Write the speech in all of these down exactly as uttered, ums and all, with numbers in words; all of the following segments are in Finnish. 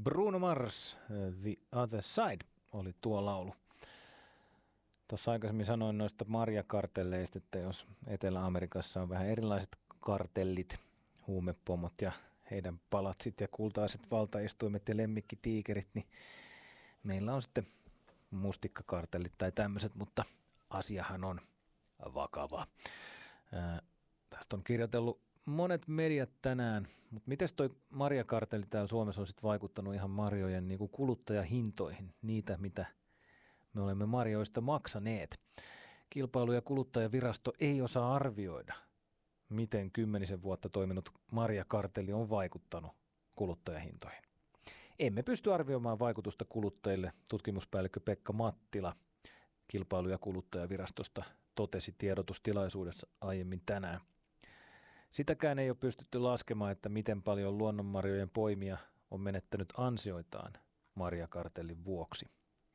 Bruno Mars, The Other Side oli tuo laulu. Tuossa aikaisemmin sanoin noista marjakartelleista, että jos Etelä-Amerikassa on vähän erilaiset kartellit, huumepomot ja heidän palatsit ja kultaiset valtaistuimet ja lemmikkitiikerit, niin meillä on sitten mustikkakartellit tai tämmöiset, mutta asiahan on vakava. Ää, tästä on kirjoitellut monet mediat tänään, mutta miten toi marjakartelli täällä Suomessa on sitten vaikuttanut ihan marjojen niin kuin kuluttajahintoihin, niitä mitä me olemme marjoista maksaneet. Kilpailu- ja kuluttajavirasto ei osaa arvioida, miten kymmenisen vuotta toiminut marjakartelli on vaikuttanut kuluttajahintoihin. Emme pysty arvioimaan vaikutusta kuluttajille, tutkimuspäällikkö Pekka Mattila Kilpailu- ja kuluttajavirastosta totesi tiedotustilaisuudessa aiemmin tänään. Sitäkään ei ole pystytty laskemaan, että miten paljon luonnonmarjojen poimija on menettänyt ansioitaan marjakartellin vuoksi.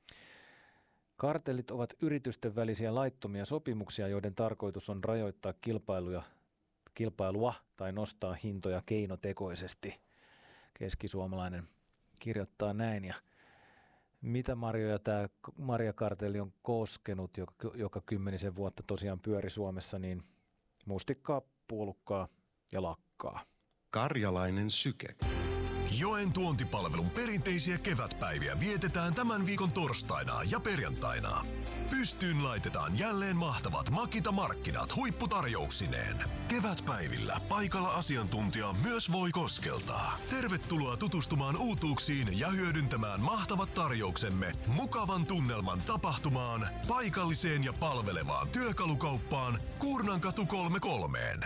Kartellit ovat yritysten välisiä laittomia sopimuksia, joiden tarkoitus on rajoittaa kilpailuja, kilpailua tai nostaa hintoja keinotekoisesti. Keskisuomalainen kirjoittaa näin. Ja mitä marjoja tämä marjakartelli on koskenut, joka, joka kymmenisen vuotta tosiaan pyöri Suomessa, niin mustikkaa, puolukkaa ja lakkaa. Karjalainen syke. Joen tuontipalvelun perinteisiä kevätpäiviä vietetään tämän viikon torstaina ja perjantaina. Pystyyn laitetaan jälleen mahtavat Makita-markkinat huipputarjouksineen. Kevätpäivillä paikalla asiantuntija myös voi koskeltaa. Tervetuloa tutustumaan uutuuksiin ja hyödyntämään mahtavat tarjouksemme mukavan tunnelman tapahtumaan, paikalliseen ja palvelevaan työkalukauppaan Kuurnankatu kolmekymmentäkolme.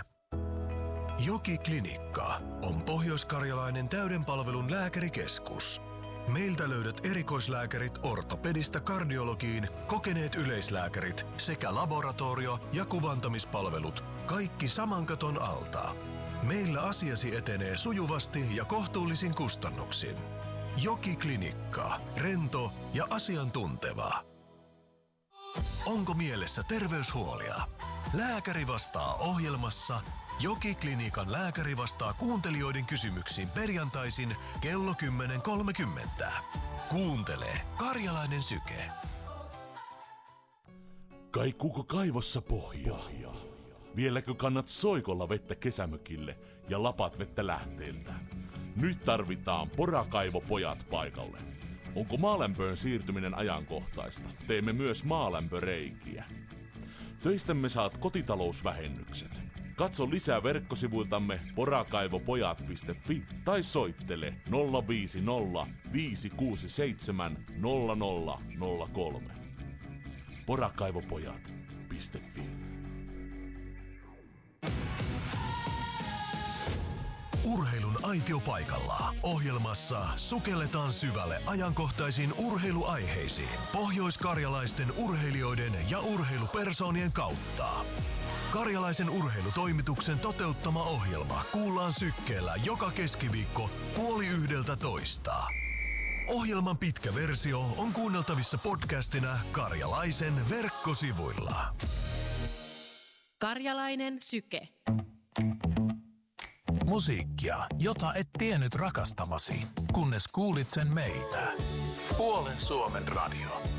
Joki-klinikka on pohjoiskarjalainen täyden palvelun lääkärikeskus. Meiltä löydät erikoislääkärit ortopedista kardiologiin, kokeneet yleislääkärit sekä laboratorio- ja kuvantamispalvelut, kaikki saman katon alta. Meillä asiasi etenee sujuvasti ja kohtuullisin kustannuksin. Joki-klinikka, rento ja asiantunteva. Onko mielessä terveyshuolia? Lääkäri vastaa ohjelmassa. Joki-klinikan lääkäri vastaa kuuntelijoiden kysymyksiin perjantaisin kello kymmenen kolmekymmentä. Kuuntele Karjalainen syke. Kaikuuko kaivossa pohjaa? Vieläkö kannat soikolla vettä kesämökille ja lapat vettä lähteiltä? Nyt tarvitaan porakaivopojat paikalle. Onko maalämpöön siirtyminen ajankohtaista? Teemme myös maalämpöreikiä. Töistämme saat kotitalousvähennykset. Katso lisää verkkosivuiltamme porakaivopojat piste fi tai soittele nolla viisi nolla viisi kuusi seitsemän nolla nolla nolla kolme. porakaivopojat piste fi. Urheilun aitiopaikalla. Ohjelmassa sukelletaan syvälle ajankohtaisiin urheiluaiheisiin pohjoiskarjalaisten urheilijoiden ja urheilupersoonien kautta. Karjalaisen urheilutoimituksen toteuttama ohjelma kuullaan sykkeellä joka keskiviikko puoli yhdeltä toista. Ohjelman pitkä versio on kuunneltavissa podcastina Karjalaisen verkkosivuilla. Karjalainen syke. Musiikkia, jota et tiennyt rakastavasi, kunnes kuulit sen meiltä. Puolen Suomen radio.